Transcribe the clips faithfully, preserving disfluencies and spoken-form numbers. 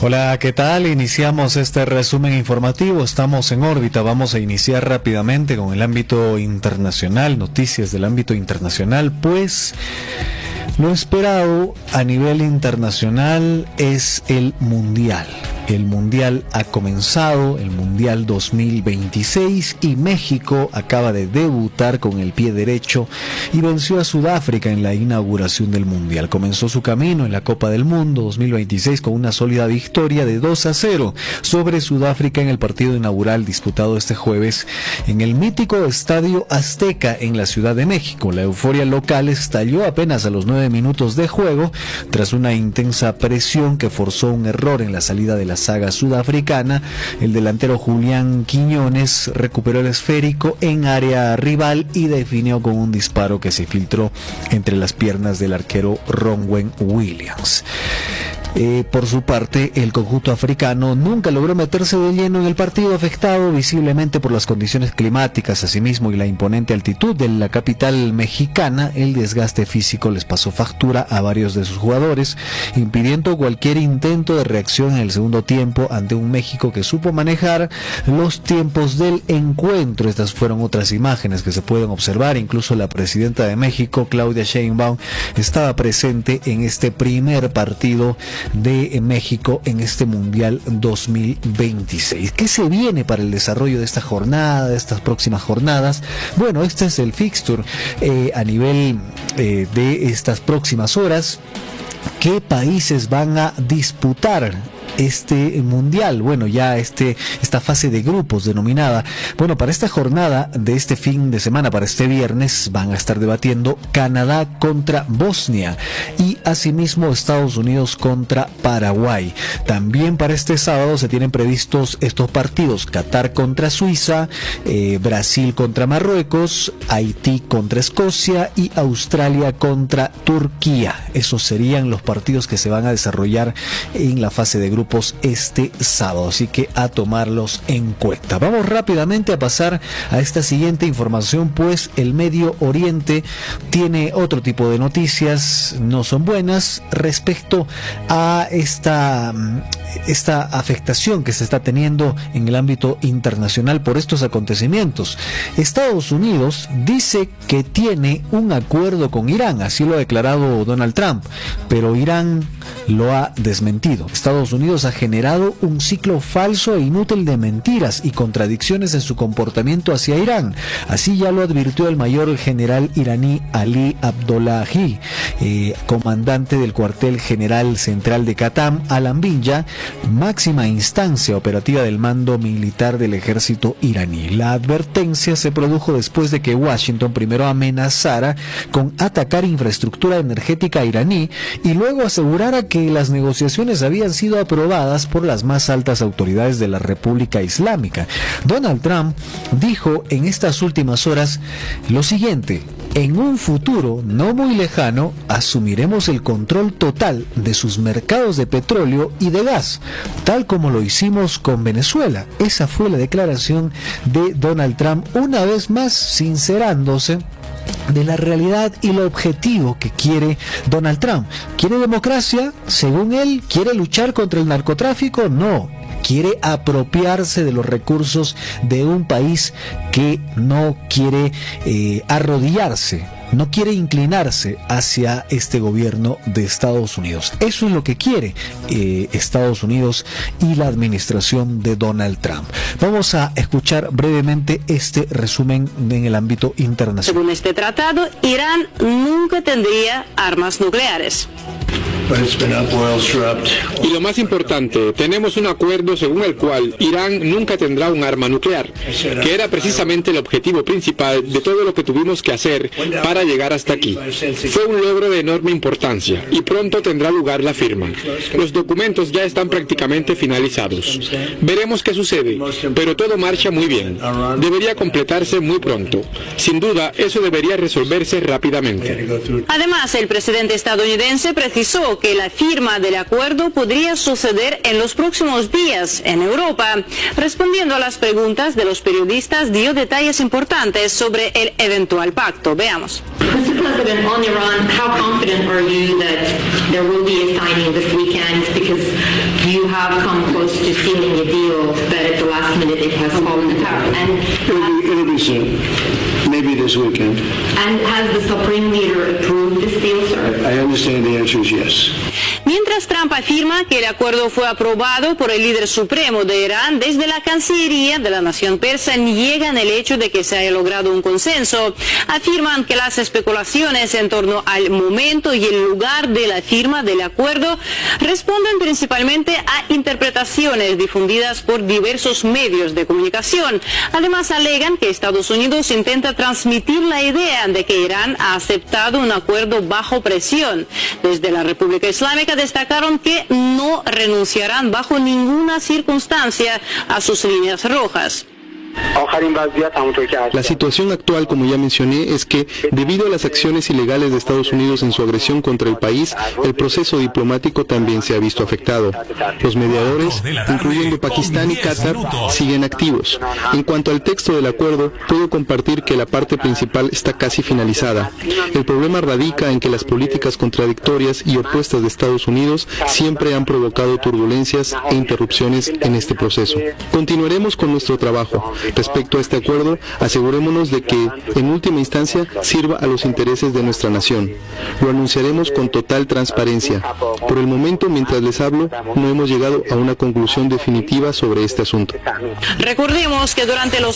Hola, ¿qué tal? Iniciamos este resumen informativo. Estamos en órbita. Vamos a iniciar rápidamente con el ámbito internacional, noticias del ámbito internacional, pues lo esperado a nivel internacional es el Mundial. El Mundial ha comenzado, el Mundial dos mil veintiséis, y México acaba de debutar con el pie derecho y venció a Sudáfrica en la inauguración del Mundial. Comenzó su camino en la Copa del Mundo dos mil veintiséis con una sólida victoria de dos a cero sobre Sudáfrica en el partido inaugural disputado este jueves en el mítico Estadio Azteca en la Ciudad de México. La euforia local estalló apenas a los nueve minutos de juego tras una intensa presión que forzó un error en la salida de la saga sudafricana. El delantero Julián Quiñones recuperó el esférico en área rival y definió con un disparo que se filtró entre las piernas del arquero Ronwen Williams. Eh, por su parte, el conjunto africano nunca logró meterse de lleno en el partido, afectado visiblemente por las condiciones climáticas, asimismo, y la imponente altitud de la capital mexicana. El desgaste físico les pasó factura a varios de sus jugadores, impidiendo cualquier intento de reacción en el segundo tiempo ante un México que supo manejar los tiempos del encuentro. Estas fueron otras imágenes que se pueden observar. Incluso la presidenta de México, Claudia Sheinbaum, estaba presente en este primer partido de México en este Mundial dos mil veintiséis. ¿Qué se viene para el desarrollo de esta jornada, de estas próximas jornadas? Bueno, este es el fixture eh, a nivel eh, de estas próximas horas. ¿Qué países van a disputar este mundial? Bueno, ya este esta fase de grupos denominada. Bueno, para esta jornada de este fin de semana, para este viernes, van a estar debatiendo Canadá contra Bosnia y asimismo Estados Unidos contra Paraguay. También para este sábado se tienen previstos estos partidos: Qatar contra Suiza, eh, Brasil contra Marruecos, Haití contra Escocia y Australia contra Turquía. Esos serían los partidos que se van a desarrollar en la fase de grupos este sábado, así que a tomarlos en cuenta. Vamos rápidamente a pasar a esta siguiente información, pues el Medio Oriente tiene otro tipo de noticias, no son buenas, respecto a esta, esta afectación que se está teniendo en el ámbito internacional por estos acontecimientos. Estados Unidos dice que tiene un acuerdo con Irán, así lo ha declarado Donald Trump, pero Irán lo ha desmentido. Estados Unidos ha generado un ciclo falso e inútil de mentiras y contradicciones en su comportamiento hacia Irán. Así ya lo advirtió el mayor general iraní Ali Abdollahi, eh, comandante del cuartel general central de Qatam al-Anbiya, máxima instancia operativa del mando militar del ejército iraní. La advertencia se produjo después de que Washington primero amenazara con atacar infraestructura energética iraní y luego asegurara que las negociaciones habían sido aprobadas por las más altas autoridades de la República Islámica. Donald Trump dijo en estas últimas horas lo siguiente: en un futuro no muy lejano asumiremos el control total de sus mercados de petróleo y de gas, tal como lo hicimos con Venezuela. Esa fue la declaración de Donald Trump, una vez más sincerándose de la realidad y lo objetivo que quiere Donald Trump. ¿Quiere democracia? Según él, ¿quiere luchar contra el narcotráfico? No. Quiere apropiarse de los recursos de un país que no quiere eh, arrodillarse, no quiere inclinarse hacia este gobierno de Estados Unidos. Eso es lo que quiere eh, Estados Unidos y la administración de Donald Trump. Vamos a escuchar brevemente este resumen en el ámbito internacional. Según este tratado, Irán nunca tendría armas nucleares. Y lo más importante, tenemos un acuerdo según el cual Irán nunca tendrá un arma nuclear, que era precisamente el objetivo principal de todo lo que tuvimos que hacer para llegar hasta aquí. Fue un logro de enorme importancia y pronto tendrá lugar la firma. Los documentos ya están prácticamente finalizados. Veremos qué sucede, pero todo marcha muy bien. Debería completarse muy pronto. Sin duda, eso debería resolverse rápidamente. Además, el presidente estadounidense precisó que la firma del acuerdo podría suceder en los próximos días en Europa. Respondiendo a las preguntas de los periodistas, dio detalles importantes sobre el eventual pacto. Veamos. Mister President, on Iran, how confident are you that there will be a signing this weekend? Because you you have come close to sealing a deal, but at the last minute it has fallen apart. And it'll be, it'll be soon, maybe this weekend. And has the Supreme Leader approved this deal, sir? I understand the answer is yes. Mientras Trump afirma que el acuerdo fue aprobado por el líder supremo de Irán, desde la Cancillería de la nación persa niegan el hecho de que se haya logrado un consenso. Afirman que las especulaciones en torno al momento y el lugar de la firma del acuerdo responden principalmente a interpretaciones difundidas por diversos medios de comunicación. Además, alegan que Estados Unidos intenta transmitir la idea de que Irán ha aceptado un acuerdo bajo presión. Desde la República Islámica destacaron que no renunciarán bajo ninguna circunstancia a sus líneas rojas. La situación actual, como ya mencioné, es que, debido a las acciones ilegales de Estados Unidos en su agresión contra el país, el proceso diplomático también se ha visto afectado. Los mediadores, incluyendo Pakistán y Qatar, siguen activos. En cuanto al texto del acuerdo, puedo compartir que la parte principal está casi finalizada. El problema radica en que las políticas contradictorias y opuestas de Estados Unidos siempre han provocado turbulencias e interrupciones en este proceso. Continuaremos con nuestro trabajo. Respecto a este acuerdo, asegurémonos de que, en última instancia, sirva a los intereses de nuestra nación. Lo anunciaremos con total transparencia. Por el momento, mientras les hablo, no hemos llegado a una conclusión definitiva sobre este asunto. Recordemos que durante los...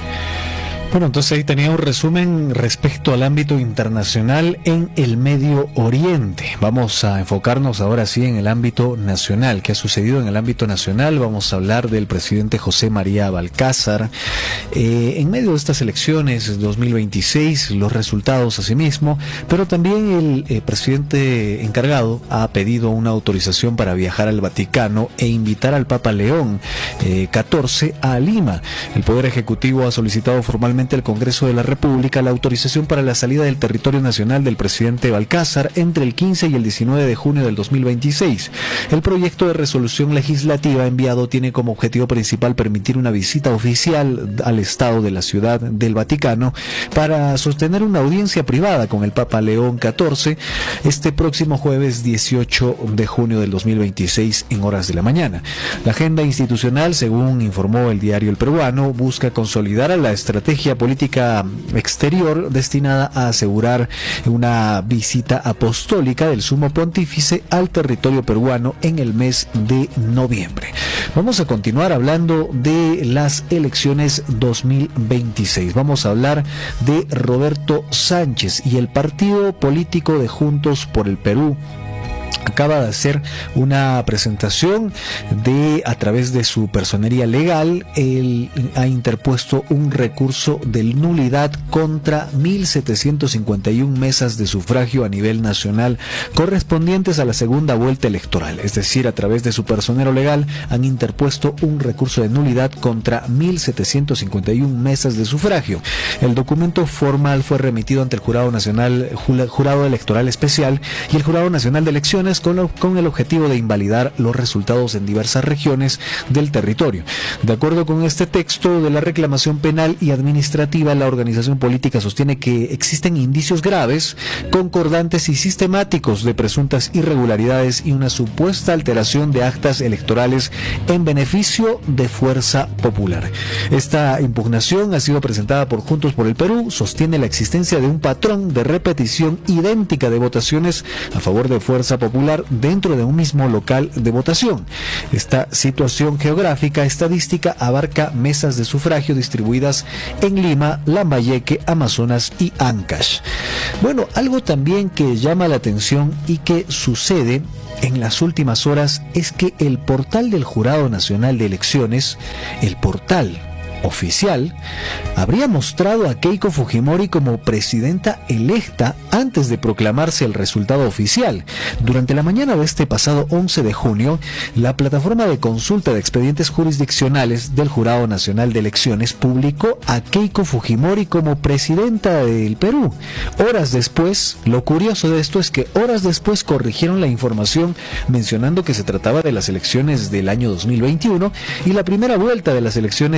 Bueno, entonces ahí tenía un resumen respecto al ámbito internacional en el Medio Oriente. Vamos a enfocarnos ahora sí en el ámbito nacional. ¿Qué ha sucedido en el ámbito nacional? Vamos a hablar del presidente José María Balcázar. Eh, en medio de estas elecciones dos mil veintiséis, los resultados asimismo, pero también el eh, presidente encargado ha pedido una autorización para viajar al Vaticano e invitar al Papa León eh, catorce a Lima. El Poder Ejecutivo ha solicitado formalmente al Congreso de la República la autorización para la salida del territorio nacional del presidente Balcázar entre el quince y el diecinueve de junio del dos mil veintiséis. El proyecto de resolución legislativa enviado tiene como objetivo principal permitir una visita oficial al Estado de la Ciudad del Vaticano para sostener una audiencia privada con el Papa León catorce este próximo jueves dieciocho de junio del dos mil veintiséis en horas de la mañana. La agenda institucional, según informó el diario El Peruano, busca consolidar a la estrategia política exterior destinada a asegurar una visita apostólica del sumo pontífice al territorio peruano en el mes de noviembre. Vamos a continuar hablando de las elecciones dos mil veintiséis. Vamos a hablar de Roberto Sánchez y el partido político de Juntos por el Perú. Acaba de hacer una presentación de, a través de su personería legal, él ha interpuesto un recurso de nulidad contra mil setecientos cincuenta y una mesas de sufragio a nivel nacional correspondientes a la segunda vuelta electoral. Es decir, a través de su personero legal han interpuesto un recurso de nulidad contra mil setecientos cincuenta y una mesas de sufragio. El documento formal fue remitido ante el Jurado Nacional, Jurado Electoral Especial y el Jurado Nacional de Elecciones Con, lo, con el objetivo de invalidar los resultados en diversas regiones del territorio. De acuerdo con este texto de la reclamación penal y administrativa, la organización política sostiene que existen indicios graves, concordantes y sistemáticos de presuntas irregularidades y una supuesta alteración de actas electorales en beneficio de Fuerza Popular. Esta impugnación ha sido presentada por Juntos por el Perú, sostiene la existencia de un patrón de repetición idéntica de votaciones a favor de Fuerza Popular dentro de un mismo local de votación. Esta situación geográfica estadística abarca mesas de sufragio distribuidas en Lima, Lambayeque, Amazonas y Ancash. Bueno, algo también que llama la atención y que sucede en las últimas horas es que el portal del Jurado Nacional de Elecciones, el portal oficial, habría mostrado a Keiko Fujimori como presidenta electa antes de proclamarse el resultado oficial. Durante la mañana de este pasado once de junio, la plataforma de consulta de expedientes jurisdiccionales del Jurado Nacional de Elecciones publicó a Keiko Fujimori como presidenta del Perú. Horas después, lo curioso de esto es que horas después corrigieron la información mencionando que se trataba de las elecciones del año dos mil veintiuno y la primera vuelta de las elecciones de este año.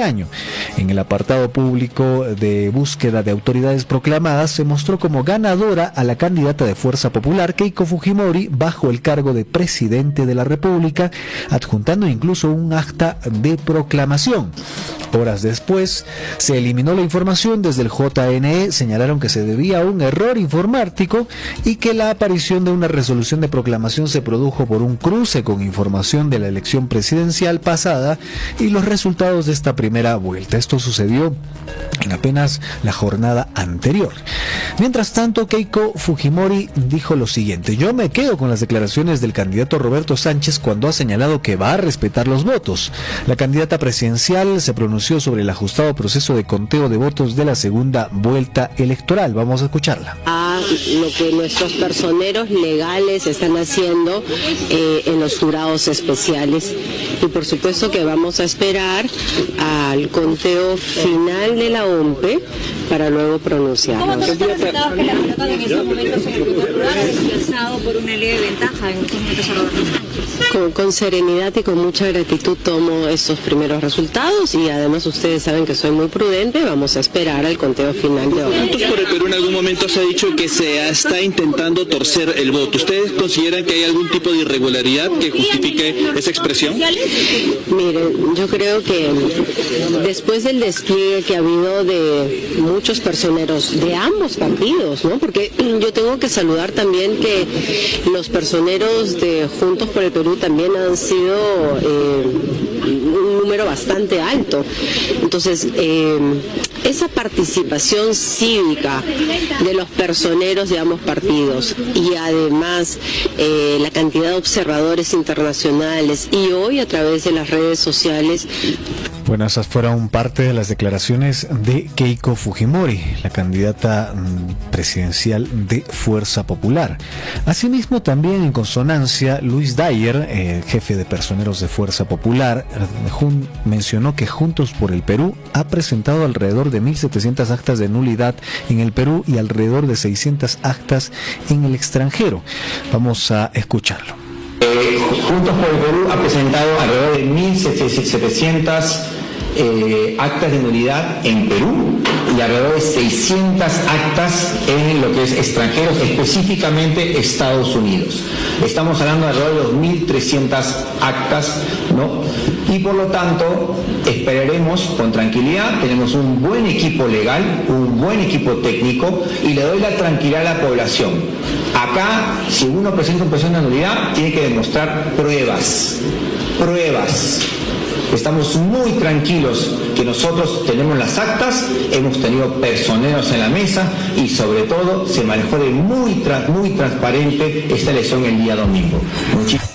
año. En el apartado público de búsqueda de autoridades proclamadas se mostró como ganadora a la candidata de Fuerza Popular, Keiko Fujimori, bajo el cargo de presidente de la República, adjuntando incluso un acta de proclamación. Horas después, se eliminó la información desde el J N E, señalaron que se debía a un error informático y que la aparición de una resolución de proclamación se produjo por un cruce con información de la elección presidencial pasada y los resultados de esta primera vuelta. Esto sucedió en apenas la jornada anterior. Mientras tanto, Keiko Fujimori dijo lo siguiente: yo me quedo con las declaraciones del candidato Roberto Sánchez cuando ha señalado que va a respetar los votos. La candidata presidencial se pronunció sobre el ajustado proceso de conteo de votos de la segunda vuelta electoral. Vamos a escucharla. A lo que nuestros personeros legales están haciendo eh, en los jurados especiales, y por supuesto que vamos a esperar al conteo final de la O M P E para luego pronunciarnos. ¿Cómo que la candidata en estos momentos en el primer lugar es desplazado por una leve ventaja en estos momentos a Roberto Sánchez? Con, con serenidad y con mucha gratitud tomo estos primeros resultados, y además ustedes saben que soy muy prudente. Vamos a esperar al conteo final de hoy. Juntos por el Perú en algún momento se ha dicho que se está intentando torcer el voto. ¿Ustedes consideran que hay algún tipo de irregularidad que justifique esa expresión? Miren, yo creo que después del despliegue que ha habido de muchos personeros de ambos partidos, ¿no? Porque yo tengo que saludar también que los personeros de Juntos por el Perú también han sido eh, un número bastante alto. Entonces, eh, esa participación cívica de los personeros de ambos partidos, y además eh, la cantidad de observadores internacionales, y hoy a través de las redes sociales. Bueno, esas fueron parte de las declaraciones de Keiko Fujimori, la candidata presidencial de Fuerza Popular. Asimismo, también en consonancia, Luis Dyer, eh, jefe de personeros de Fuerza Popular, jun, mencionó que Juntos por el Perú ha presentado alrededor de mil setecientas actas de nulidad en el Perú y alrededor de seiscientas actas en el extranjero. Vamos a escucharlo. Eh, Juntos por el Perú ha presentado alrededor de mil setecientas eh, actas de nulidad en Perú y alrededor de seiscientas actas en lo que es extranjeros, específicamente Estados Unidos. Estamos hablando de alrededor de dos mil trescientas actas, ¿no? Y por lo tanto, esperaremos con tranquilidad. Tenemos un buen equipo legal, un buen equipo técnico, y le doy la tranquilidad a la población. Acá, si uno presenta un proceso de nulidad, tiene que demostrar pruebas, pruebas. Estamos muy tranquilos que nosotros tenemos las actas, hemos tenido personeros en la mesa y sobre todo se manejó de muy, tra muy transparente esta elección el día domingo. Muchísimas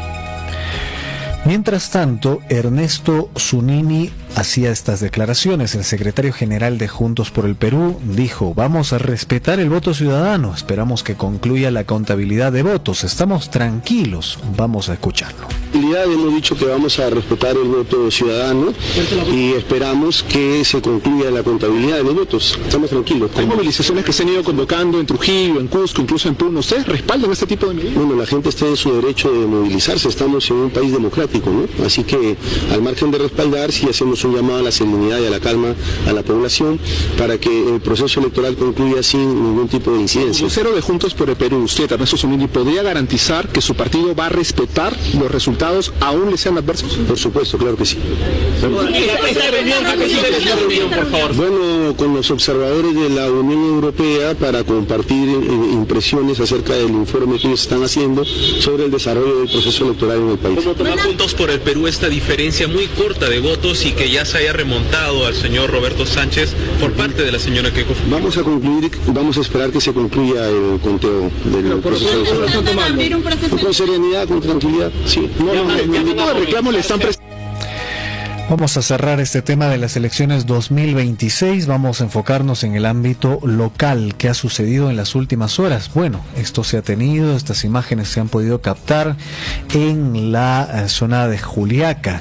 Mientras tanto, Ernesto Zunini hacía estas declaraciones. El secretario general de Juntos por el Perú dijo: vamos a respetar el voto ciudadano, esperamos que concluya la contabilidad de votos, estamos tranquilos, vamos a escucharlo. Hemos dicho que vamos a respetar el voto ciudadano y esperamos que se concluya la contabilidad de los votos. Estamos tranquilos. Hay movilizaciones que se han ido convocando en Trujillo, en Cusco, incluso en Puno. ¿Ustedes respaldan este tipo de medidas? Bueno, la gente está en su derecho de movilizarse. Estamos en un país democrático, ¿no? Así que, al margen de respaldar, sí hacemos un llamado a la serenidad y a la calma a la población para que el proceso electoral concluya sin ningún tipo de incidencia. Como vocero de Juntos por el Perú, usted, Ernesto Zunini, ¿podría garantizar que su partido va a respetar los resultados aún le sean adversos? Por supuesto, claro que sí. Bueno, con los observadores de la Unión Europea para compartir impresiones acerca del informe que ellos están haciendo sobre el desarrollo del proceso electoral en el país. ¿Cómo tomar Juntos por el Perú esta diferencia muy corta de votos y que ya se haya remontado al señor Roberto Sánchez por parte de la señora Keiko Fujimori? Vamos a concluir, vamos a esperar que se concluya el conteo del proceso electoral. Con serenidad, con tranquilidad, sí. No, no, ¿qué tipo de reclamos le están presentando? Vamos a cerrar este tema de las elecciones dos mil veintiséis. Vamos a enfocarnos en el ámbito local. ¿Qué ha sucedido en las últimas horas? Bueno, esto se ha tenido, estas imágenes se han podido captar en la zona de Juliaca.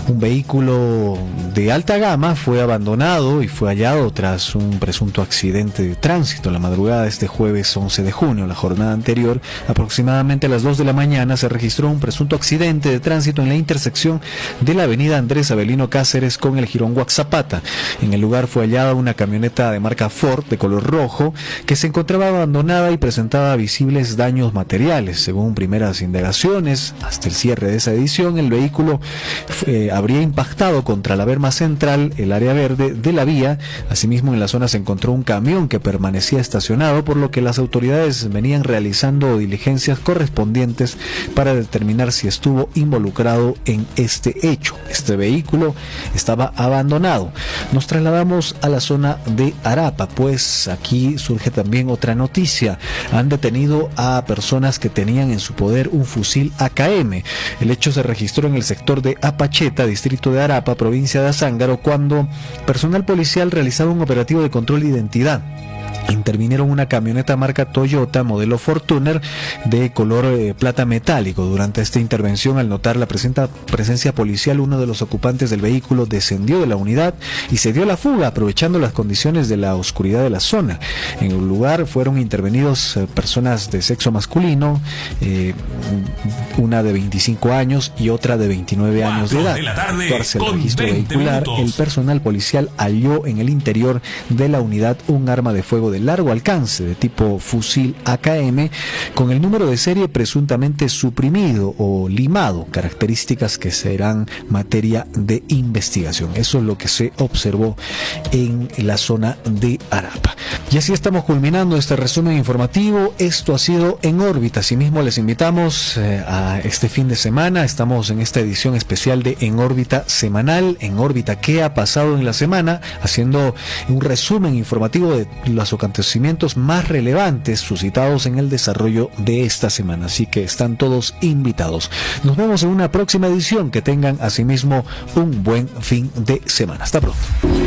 Un vehículo de alta gama fue abandonado y fue hallado tras un presunto accidente de tránsito la madrugada de este jueves once de junio. La jornada anterior, aproximadamente a las dos de la mañana, se registró un presunto accidente de tránsito en la intersección de la avenida Andrés Avelino Cáceres con el jirón Guaxapata. En el lugar fue hallada una camioneta de marca Ford de color rojo que se encontraba abandonada y presentaba visibles daños materiales. Según primeras indagaciones, hasta el cierre de esa edición, el vehículo eh, habría impactado contra la berma central, el área verde de la vía. Asimismo, en la zona se encontró un camión que permanecía estacionado, por lo que las autoridades venían realizando diligencias correspondientes para determinar si estuvo involucrado en este hecho. Este vehículo estaba abandonado. Nos trasladamos a la zona de Arapa, pues aquí surge también otra noticia. Han detenido a personas que tenían en su poder un fusil A K M. El hecho se registró en el sector de Apacheta, distrito de Arapa, provincia de Azángaro, cuando personal policial realizaba un operativo de control de identidad. Intervinieron una camioneta marca Toyota modelo Fortuner de color eh, plata metálico. Durante esta intervención, al notar la presenta, presencia policial, uno de los ocupantes del vehículo descendió de la unidad y se dio la fuga, aprovechando las condiciones de la oscuridad de la zona. En el lugar fueron intervenidos eh, personas de sexo masculino, eh, una de veinticinco años y otra de veintinueve años de edad. Al actuarse el registro vehicular, el personal policial halló en el interior de la unidad un arma de fuego de largo alcance de tipo fusil A K M con el número de serie presuntamente suprimido o limado, características que serán materia de investigación. Eso es lo que se observó en la zona de Arapa. Y así estamos culminando este resumen informativo. Esto ha sido En Órbita. Asimismo, les invitamos eh, a este fin de semana. Estamos en esta edición especial de En Órbita semanal. En Órbita, ¿qué ha pasado en la semana? Haciendo un resumen informativo de las acontecimientos más relevantes suscitados en el desarrollo de esta semana. Así que están todos invitados. Nos vemos en una próxima edición. Que tengan asimismo un buen fin de semana. Hasta pronto.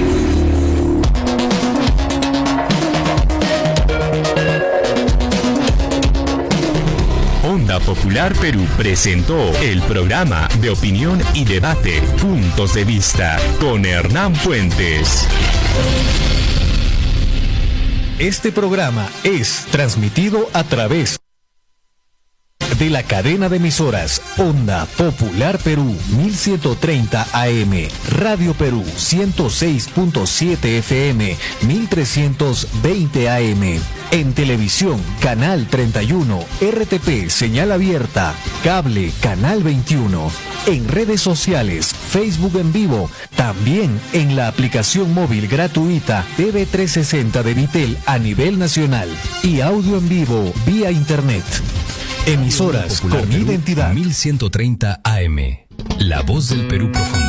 Onda Popular Perú presentó el programa de opinión y debate Puntos de Vista con Hernán Puentes. Este programa es transmitido a través de la cadena de emisoras Onda Popular Perú mil ciento treinta A M, Radio Perú ciento seis punto siete F M, mil trescientos veinte A M. En televisión, Canal treinta y uno, R T P, señal abierta, cable, Canal veintiuno. En redes sociales, Facebook en vivo, también en la aplicación móvil gratuita T V trescientos sesenta de Vitel a nivel nacional y audio en vivo vía internet. Emisoras con identidad. mil ciento treinta A M, La Voz del Perú Profundo.